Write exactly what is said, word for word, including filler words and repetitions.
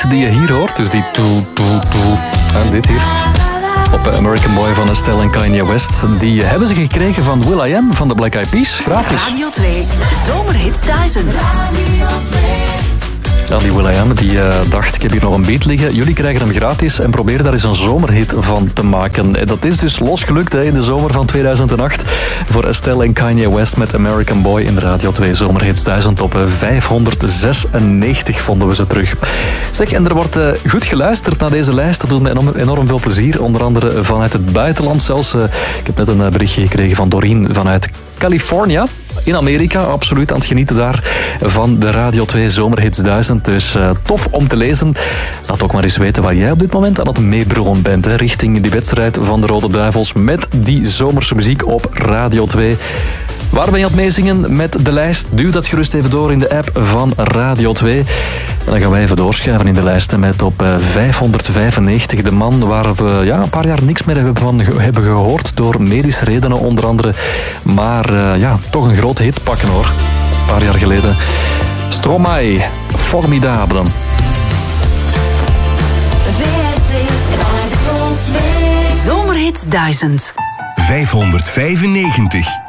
die je hier hoort, dus die toe, toe, toe, en dit hier, op American Boy van Estelle en Kanye West, die hebben ze gekregen van Will I Am van de Black Eyed Peas, gratis. Radio twee, Zomerhits duizend. Ja, die Will I Am, die uh, dacht, ik heb hier nog een beat liggen. Jullie krijgen hem gratis en proberen daar eens een zomerhit van te maken. En dat is dus losgelukt hè, in de zomer van tweeduizend acht. Voor Estelle en Kanye West met American Boy in de Radio twee Zomerhits duizend. Op vijfhonderdzesennegentig vonden we ze terug. Zeg, en er wordt uh, goed geluisterd naar deze lijst. Dat doet me enorm, enorm veel plezier. Onder andere vanuit het buitenland zelfs. Uh, ik heb net een uh, berichtje gekregen van Doreen vanuit California. In Amerika, absoluut aan het genieten daar van de Radio twee Zomerhits duizend. Dus uh, tof om te lezen. Laat ook maar eens weten waar jij op dit moment aan het meebrullen bent. Hè, richting die wedstrijd van de Rode Duivels met die zomerse muziek op Radio twee. Waar ben je aan het meezingen met de lijst? Duw dat gerust even door in de app van Radio twee. En dan gaan wij even doorschuiven in de lijst met op vijfhonderdvijfennegentig de man waar we ja, een paar jaar niks meer hebben van hebben gehoord. Door medische redenen onder andere. Maar uh, ja, toch een grote hit pakken hoor. Een paar jaar geleden. Stromae, Formidable. Zomerhits duizend. vijfhonderdvijfennegentig.